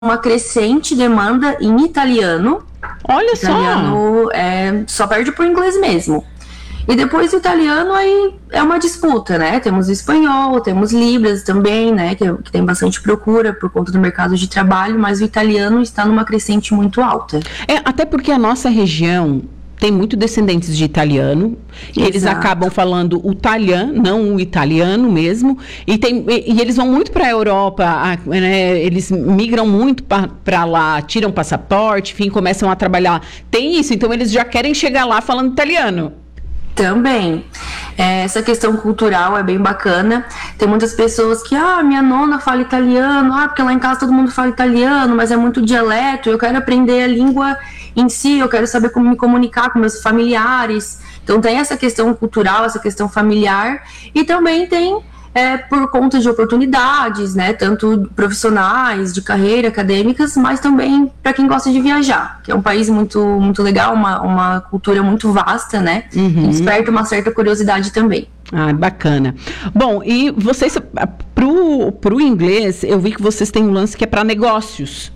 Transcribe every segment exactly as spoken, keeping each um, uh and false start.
uma crescente demanda em italiano. Olha italiano, só! É, só perde pro inglês mesmo. E depois o italiano aí é uma disputa, né? Temos o espanhol, temos Libras também, né? Que, que tem bastante procura por conta do mercado de trabalho, mas o italiano está numa crescente muito alta. É, até porque a nossa região tem muito descendentes de italiano, e eles acabam falando o talhã, não o italiano mesmo, e, tem, e, e eles vão muito para a Europa, a, né, eles migram muito para lá, tiram passaporte, enfim, começam a trabalhar. Tem isso, então eles já querem chegar lá falando italiano. Também. É, essa questão cultural é bem bacana. Tem muitas pessoas que, ah, minha nona fala italiano, ah, porque lá em casa todo mundo fala italiano, mas é muito dialeto, eu quero aprender a língua em si, eu quero saber como me comunicar com meus familiares. Então tem essa questão cultural, essa questão familiar, e também tem é, por conta de oportunidades, né, tanto profissionais, de carreira, acadêmicas, mas também para quem gosta de viajar, que é um país muito, muito legal, uma, uma cultura muito vasta, né, Uhum. e desperta uma certa curiosidade também. Ah, bacana. Bom, e vocês, pro, pro inglês, eu vi que vocês têm um lance que é para negócios.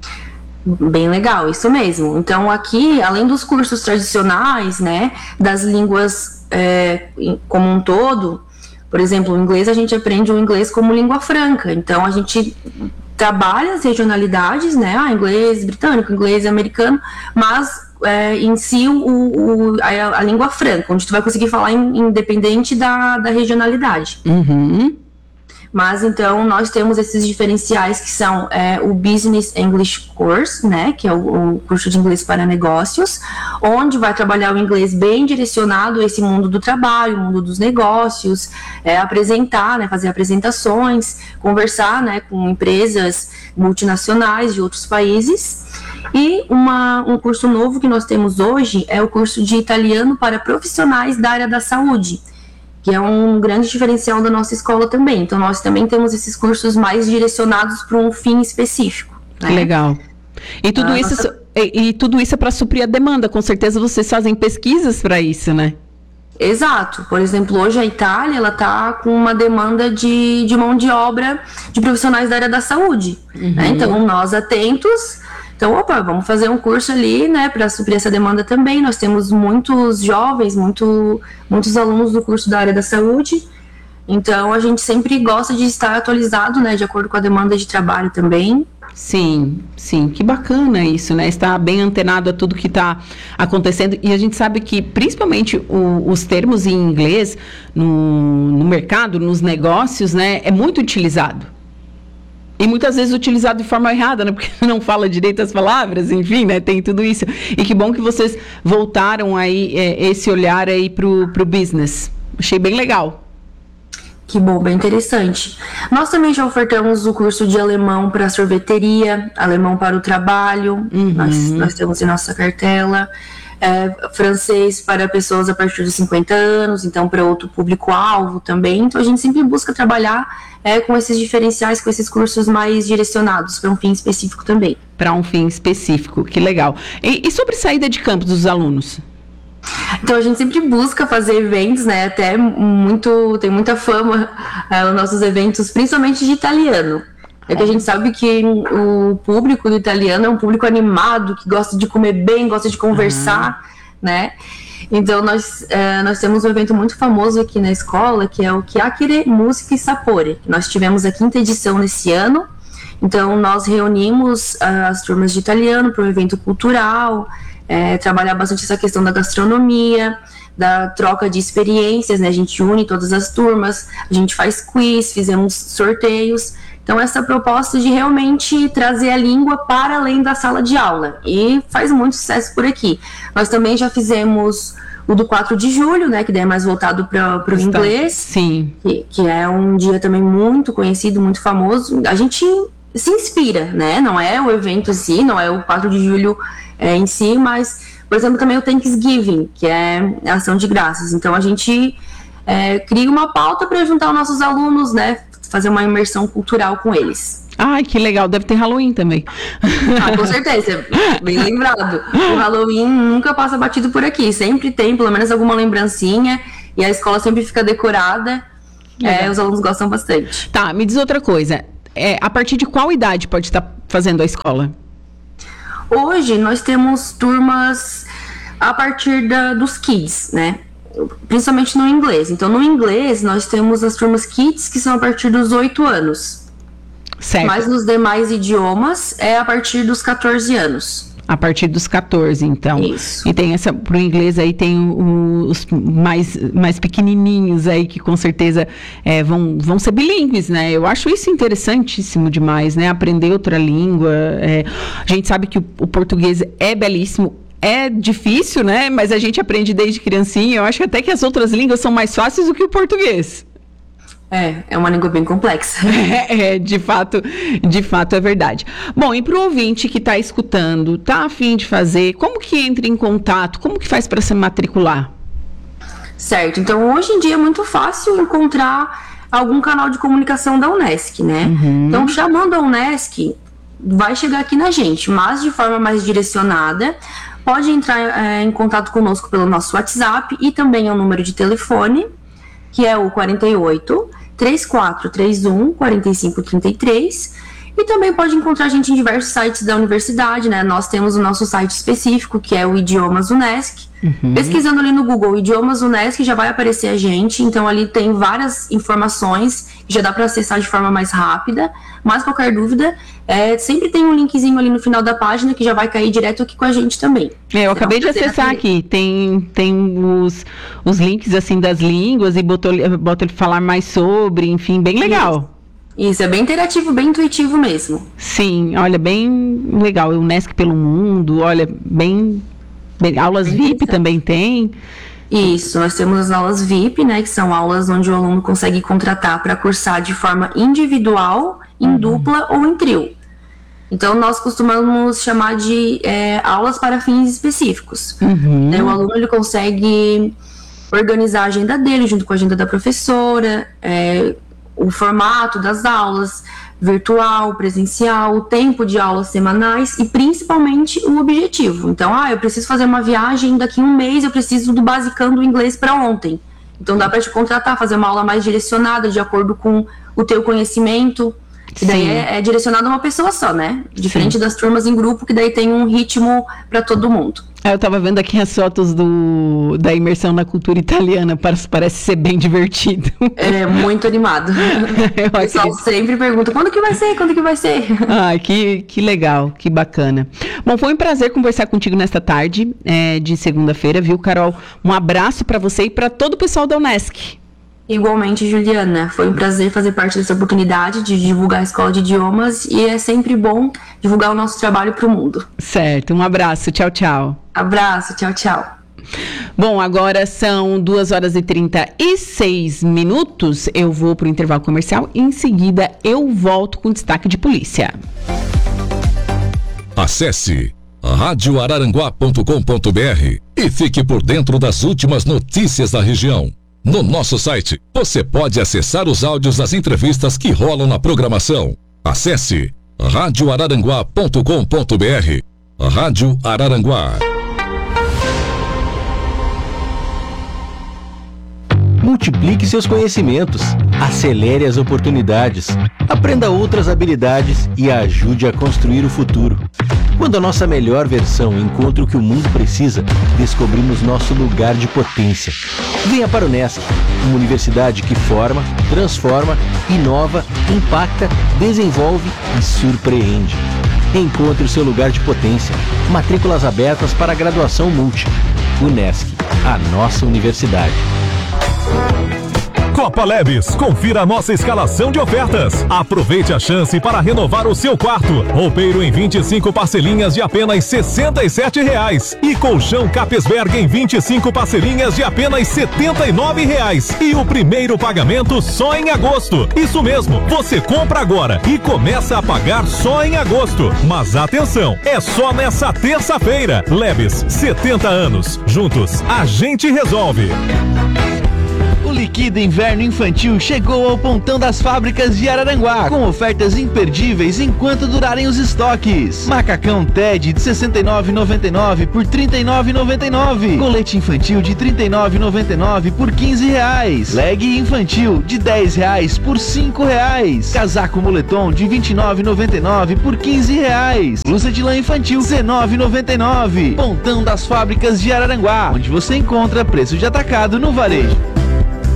Bem legal, isso mesmo. Então aqui, além dos cursos tradicionais, né, das línguas é, como um todo, por exemplo, o inglês, a gente aprende o inglês como língua franca. Então a gente trabalha as regionalidades, né, ah, inglês britânico, inglês americano, mas é, em si o, o, a, a língua franca, onde tu vai conseguir falar in, independente da, da regionalidade. Uhum. Mas, então, nós temos esses diferenciais que são é, o Business English Course, né, que é o, o curso de inglês para negócios, onde vai trabalhar o inglês bem direcionado a esse mundo do trabalho, mundo dos negócios, é, apresentar, né, fazer apresentações, conversar, né, com empresas multinacionais de outros países. E uma, um curso novo que nós temos hoje é o curso de italiano para profissionais da área da saúde, que é um grande diferencial da nossa escola também. Então, nós também temos esses cursos mais direcionados para um fim específico. Né? Legal. E tudo, a isso, nossa... e, e tudo isso é para suprir a demanda. Com certeza vocês fazem pesquisas para isso, né? Exato. Por exemplo, hoje a Itália ela está com uma demanda de, de mão de obra de profissionais da área da saúde. Uhum. Né? Então, nós atentos... Então, opa, vamos fazer um curso ali, né, para suprir essa demanda também. Nós temos muitos jovens, muito, muitos alunos do curso da área da saúde. Então, a gente sempre gosta de estar atualizado, né, de acordo com a demanda de trabalho também. Sim, sim, que bacana isso, né? Estar bem antenado a tudo que está acontecendo. E a gente sabe que, principalmente, o, os termos em inglês no, no mercado, nos negócios, né, é muito utilizado. E muitas vezes utilizado de forma errada, né? Porque não fala direito as palavras, enfim, né? Tem tudo isso. E que bom que vocês voltaram aí, é, esse olhar aí pro, pro business. Achei bem legal. Que bom, bem interessante. Nós também já ofertamos o curso de alemão para sorveteria, alemão para o trabalho, uhum. nós, nós temos em nossa cartela. É, francês para pessoas a partir de cinquenta anos, então para outro público-alvo também. Então a gente sempre busca trabalhar é, com esses diferenciais, com esses cursos mais direcionados para um fim específico também. Para um fim específico, que legal. E, e sobre saída de campo dos alunos? Então a gente sempre busca fazer eventos, né? Até muito, tem muita fama é, os nossos eventos, principalmente de italiano. É que a gente sabe que o público do italiano é um público animado, que gosta de comer bem, gosta de conversar, uhum. né? Então, nós, é, nós temos um evento muito famoso aqui na escola, que é o Chiacchiere, Música e Sapore. Nós tivemos a quinta edição nesse ano. Então, nós reunimos uh, as turmas de italiano para um evento cultural, é, trabalhar bastante essa questão da gastronomia, da troca de experiências, né? A gente une todas as turmas, a gente faz quiz, fizemos sorteios. Então, essa proposta de realmente trazer a língua para além da sala de aula. E faz muito sucesso por aqui. Nós também já fizemos o do quatro de julho, né? Que daí é mais voltado para o inglês. Sim. Que, que é um dia também muito conhecido, muito famoso. A gente se inspira, né? Não é o evento em si, não é o quatro de julho é, em si, mas, por exemplo, também o Thanksgiving, que é a ação de graças. Então, a gente é, cria uma pauta para juntar os nossos alunos, né? Fazer uma imersão cultural com eles. Ai, que legal. Deve ter Halloween também. Ah, com certeza. Bem lembrado. O Halloween nunca passa batido por aqui. Sempre tem, pelo menos, alguma lembrancinha. E a escola sempre fica decorada. É, os alunos gostam bastante. Tá, me diz outra coisa. É, a partir de qual idade pode estar fazendo a escola? Hoje nós temos turmas a partir da, dos kids, né? Principalmente no inglês. Então, no inglês, nós temos as turmas kids, que são a partir dos oito anos. Certo. Mas nos demais idiomas, é a partir dos catorze anos. A partir dos catorze, então. Isso. E tem essa, pro inglês aí tem o, os mais, mais pequenininhos aí, que com certeza é, vão, vão ser bilíngues, né? Eu acho isso interessantíssimo demais, né? Aprender outra língua. É, a gente sabe que o, o português é belíssimo, é difícil, né? Mas a gente aprende desde criancinha. Eu acho até que as outras línguas são mais fáceis do que o português. É, é uma língua bem complexa. É, de fato, de fato é verdade. Bom, e para o ouvinte que está escutando, está a fim de fazer, como que entra em contato? Como que faz para se matricular? Certo, então hoje em dia é muito fácil encontrar algum canal de comunicação da Unesc, né? Uhum. Então, chamando a Unesc, vai chegar aqui na gente, mas de forma mais direcionada, pode entrar é, em contato conosco pelo nosso WhatsApp e também é o número de telefone, que é o quarenta e oito, três quatro três um, quarenta e cinco trinta e três, e também pode encontrar a gente em diversos sites da universidade, né? Nós temos o nosso site específico, que é o Idiomas Unesc. Uhum. Pesquisando ali no Google Idiomas Unesc, já vai aparecer a gente, então ali tem várias informações, já dá para acessar de forma mais rápida, mas qualquer dúvida, é, sempre tem um linkzinho ali no final da página que já vai cair direto aqui com a gente também. É, eu acabei de acessar aqui, tem, tem os, os links assim das línguas e botou, botou ele falar mais sobre, enfim, bem legal. Isso. Isso, é bem interativo, bem intuitivo mesmo. Sim, olha, bem legal. O Unesc pelo Mundo, olha, bem, bem aulas V I P também tem. Isso, nós temos as aulas V I P, né, que são aulas onde o aluno consegue contratar para cursar de forma individual, em uhum. dupla ou em trio. Então, nós costumamos chamar de é, aulas para fins específicos. Uhum. Né, o aluno ele consegue organizar a agenda dele junto com a agenda da professora, é, o formato das aulas, virtual, presencial, o tempo de aulas semanais e principalmente o objetivo. Então, ah, eu preciso fazer uma viagem, daqui a um mês eu preciso do basicão do inglês para ontem. Então, dá para te contratar, fazer uma aula mais direcionada, de acordo com o teu conhecimento, que daí é, é direcionado a uma pessoa só, né? Diferente Sim. das turmas em grupo, que daí tem um ritmo para todo mundo. Eu tava vendo aqui as fotos do, da imersão na cultura italiana, parece, parece ser bem divertido. É, muito animado. O pessoal acredito. sempre pergunta, quando que vai ser, quando que vai ser? Ah, que, que legal, que bacana. Bom, foi um prazer conversar contigo nesta tarde é, de segunda-feira, viu, Carol? Um abraço para você e para todo o pessoal da Unesc. Igualmente, Juliana, foi um prazer fazer parte dessa oportunidade de divulgar a Escola de Idiomas e é sempre bom divulgar o nosso trabalho para o mundo. Certo, um abraço, tchau, tchau. Abraço, tchau, tchau. Bom, agora são duas horas e trinta e seis minutos, eu vou para o intervalo comercial e em seguida eu volto com destaque de polícia. Acesse rádio araranguá ponto com ponto br e fique por dentro das últimas notícias da região. No nosso site, você pode acessar os áudios das entrevistas que rolam na programação. Acesse rádio araranguá ponto com ponto br. Rádio Araranguá. Multiplique seus conhecimentos, acelere as oportunidades, aprenda outras habilidades e ajude a construir o futuro. Quando a nossa melhor versão encontra o que o mundo precisa, descobrimos nosso lugar de potência. Venha para o Unesc, uma universidade que forma, transforma, inova, impacta, desenvolve e surpreende. Encontre o seu lugar de potência. Matrículas abertas para a graduação multi. Unesc, a nossa universidade. Copa Lebes, confira a nossa escalação de ofertas. Aproveite a chance para renovar o seu quarto. Roupeiro em vinte e cinco parcelinhas de apenas sessenta e sete reais. E colchão Capesberg em vinte e cinco parcelinhas de apenas setenta e nove reais. E o primeiro pagamento só em agosto. Isso mesmo, você compra agora e começa a pagar só em agosto. Mas atenção, é só nessa terça-feira. Lebes, setenta anos. Juntos, a gente resolve. Liquida Inverno Infantil chegou ao Pontão das Fábricas de Araranguá, com ofertas imperdíveis enquanto durarem os estoques. Macacão Ted de sessenta e nove reais e noventa e nove centavos por trinta e nove reais e noventa e nove centavos. Colete infantil de trinta e nove reais e noventa e nove centavos por quinze reais. Leg infantil de dez reais por cinco reais. Casaco moletom de vinte e nove reais e noventa e nove centavos por quinze reais. Blusa de lã infantil dezenove reais e noventa e nove centavos. Pontão das Fábricas de Araranguá, onde você encontra preço de atacado no varejo.